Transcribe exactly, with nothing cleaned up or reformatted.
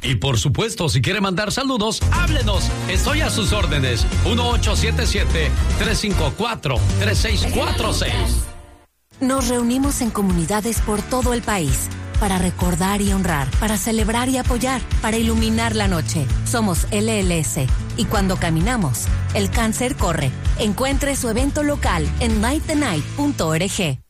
Y por supuesto, si quiere mandar saludos, háblenos. Estoy a sus órdenes. uno ocho siete siete, tres cinco cuatro, tres seis cuatro seis. Nos reunimos en comunidades por todo el país para recordar y honrar, para celebrar y apoyar, para iluminar la noche. Somos L L S y cuando caminamos, el cáncer corre. Encuentre su evento local en night the night punto org.